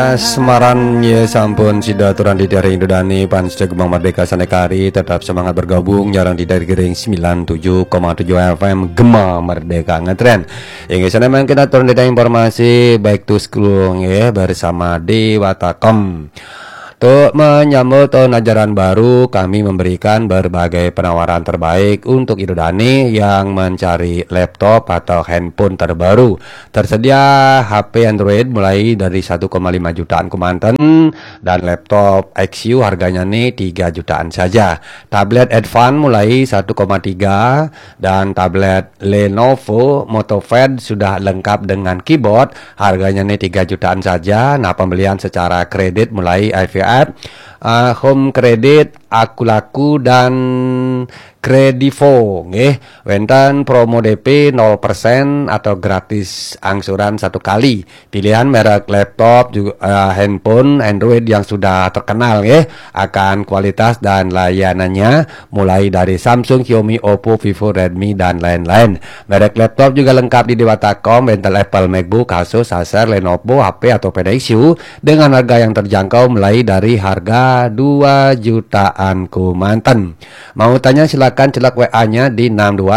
Semaran ya sampun sida aturan di dari Indodani Pansja Gemang Merdeka Sanekari tetap semangat bergabung jarang di dari Gering 97,7 FM Gemang Merdeka ngetren. Yang sana memang kita turun dari informasi baik to school ya bersama Dewatakom. Untuk menyambut tahun ajaran baru, kami memberikan berbagai penawaran terbaik untuk Indodani yang mencari laptop atau handphone terbaru. Tersedia HP Android mulai dari 1,5 jutaan Kumantan dan laptop XU harganya nih 3 jutaan saja. Tablet Advance mulai 1,3 dan tablet Lenovo MotoPad sudah lengkap dengan keyboard harganya nih 3 jutaan saja. Nah, pembelian secara kredit mulai IVF, Home Credit, Aku Laku dan Kredivo nggih. Wenten promo DP 0% atau gratis angsuran 1 kali. Pilihan merek laptop juga handphone Android yang sudah terkenal nggih akan kualitas dan layanannya mulai dari Samsung, Xiaomi, Oppo, Vivo, Redmi dan lain-lain. Merek laptop juga lengkap di Dewatakom, rental Apple, MacBook, Asus, Acer, Lenovo, HP atau PDXU dengan harga yang terjangkau mulai dari harga 2 jutaan Kumantan. Mau tanya silakan celak WA-nya di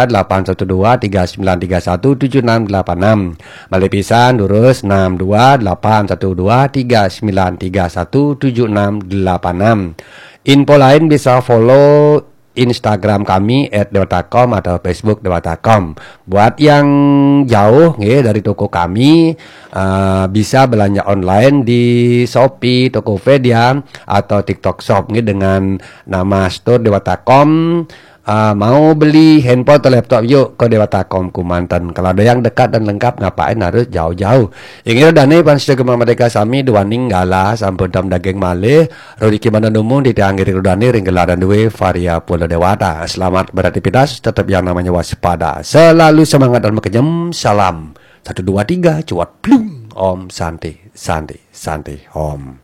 6281239317686. Balik pisan durus 6281239317686. Info lain bisa follow Instagram kami @dewatakom atau Facebook Dewatakom. Buat yang jauh dari toko kami bisa belanja online di Shopee, Tokopedia atau TikTok Shop dengan nama Store Dewatakom. Mau beli handphone atau laptop yuk ke Dewatakom Kumantan. Kalau ada yang dekat dan lengkap ngapain harus jauh-jauh. Yang ini Dani Pansja Gemang Merdeka Sami dua ninggala sampun dam daging malih Rodiki Mandanumun di tianggiri Rudani ringgela dan duwe Varia Pulau Dewata. Selamat beraktivitas, tetap yang namanya waspada, selalu semangat dan mekejem. Salam 1 2 3 cuat plung. Om Santi Santi Santi Om.